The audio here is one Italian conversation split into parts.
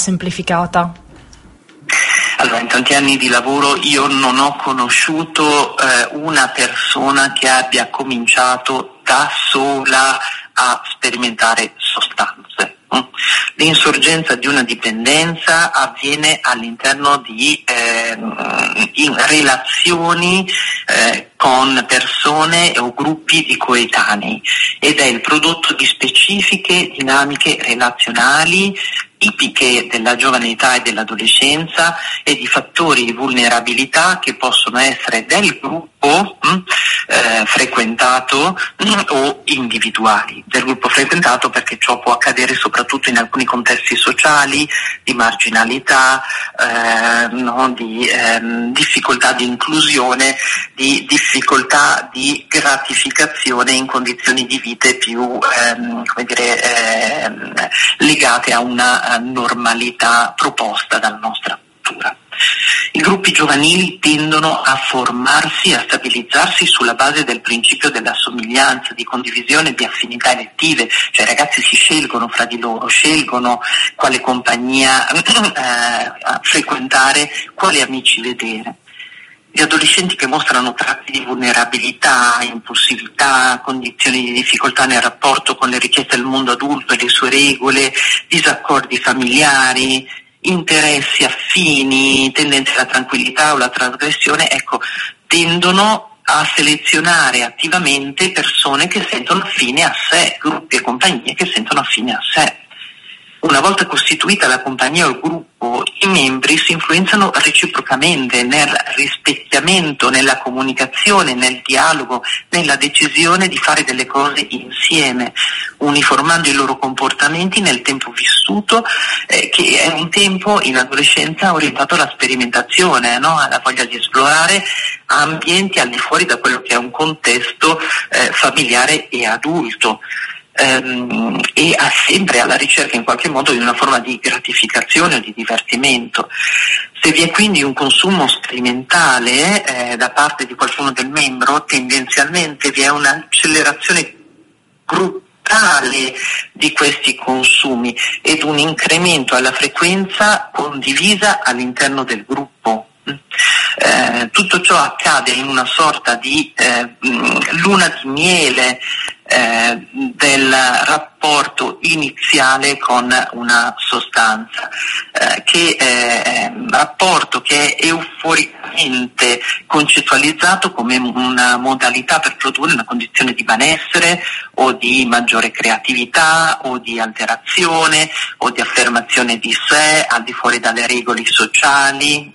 semplificata? Allora, in tanti anni di lavoro io non ho conosciuto una persona che abbia cominciato da sola a sperimentare sostanze. L'insorgenza di una dipendenza avviene all'interno di in relazioni con persone o gruppi di coetanei ed è il prodotto di specifiche dinamiche relazionali tipiche della giovane età e dell'adolescenza e di fattori di vulnerabilità che possono essere del gruppo frequentato o individuali. Del gruppo frequentato perché ciò può accadere soprattutto in alcuni contesti sociali di marginalità, di difficoltà di inclusione, di difficoltà di gratificazione in condizioni di vite più legate a una normalità proposta dalla nostra cultura. I gruppi giovanili tendono a formarsi, a stabilizzarsi sulla base del principio della somiglianza, di condivisione, di affinità elettive, cioè i ragazzi si scelgono fra di loro, scelgono quale compagnia frequentare, quali amici vedere. Gli adolescenti che mostrano tratti di vulnerabilità, impulsività, condizioni di difficoltà nel rapporto con le richieste del mondo adulto e le sue regole, disaccordi familiari, interessi affini, tendenze alla tranquillità o alla trasgressione, tendono a selezionare attivamente persone che sentono affine a sé, gruppi e compagnie che sentono affine a sé. Una volta costituita la compagnia o il gruppo, i membri si influenzano reciprocamente nel rispecchiamento, nella comunicazione, nel dialogo, nella decisione di fare delle cose insieme, uniformando i loro comportamenti nel tempo vissuto, che è un tempo in adolescenza orientato alla sperimentazione, alla voglia di esplorare ambienti al di fuori da quello che è un contesto familiare e adulto. E sempre alla ricerca in qualche modo di una forma di gratificazione o di divertimento. Se vi è quindi un consumo sperimentale da parte di qualcuno del membro, tendenzialmente vi è un'accelerazione gruppale di questi consumi ed un incremento alla frequenza condivisa all'interno del gruppo. Tutto ciò accade in una sorta di luna di miele del rapporto iniziale con una sostanza, rapporto che è euforicamente concettualizzato come una modalità per produrre una condizione di benessere o di maggiore creatività o di alterazione o di affermazione di sé al di fuori dalle regole sociali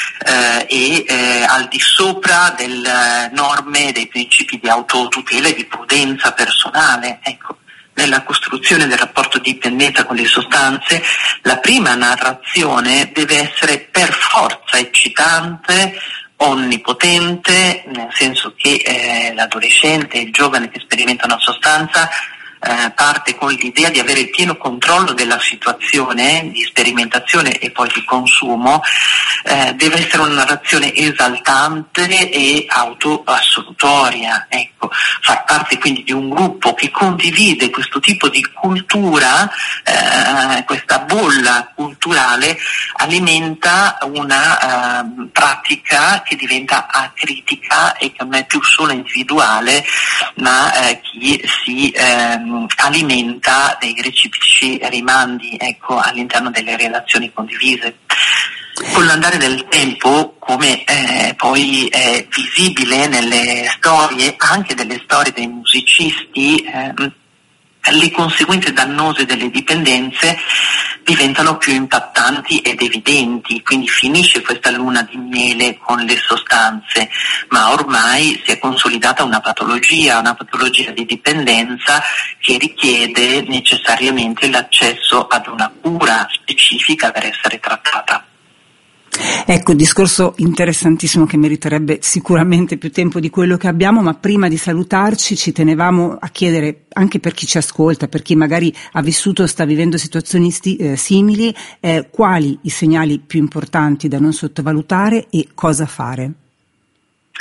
e al di sopra delle norme e dei principi di autotutela e di prudenza personale. Nella costruzione del rapporto di dipendenza con le sostanze, la prima narrazione deve essere per forza eccitante, onnipotente, nel senso che l'adolescente, il giovane che sperimenta una sostanza parte con l'idea di avere il pieno controllo della situazione di sperimentazione e poi di consumo, deve essere una narrazione esaltante e autoassolutoria. Far parte quindi di un gruppo che condivide questo tipo di cultura, questa bolla culturale, alimenta una pratica che diventa acritica e che non è più solo individuale, ma che si alimenta dei reciproci rimandi all'interno delle relazioni condivise. Con l'andare del tempo, come poi è visibile nelle storie, anche delle storie dei musicisti, le conseguenze dannose delle dipendenze diventano più impattanti ed evidenti, quindi finisce questa luna di miele con le sostanze, ma ormai si è consolidata una patologia di dipendenza che richiede necessariamente l'accesso ad una cura specifica per essere trattata. Ecco, discorso interessantissimo che meriterebbe sicuramente più tempo di quello che abbiamo, ma prima di salutarci ci tenevamo a chiedere, anche per chi ci ascolta, per chi magari ha vissuto o sta vivendo situazioni simili, quali i segnali più importanti da non sottovalutare e cosa fare?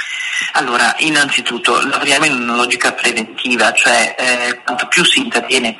Allora, innanzitutto lavoriamo in una logica preventiva, cioè quanto più si interviene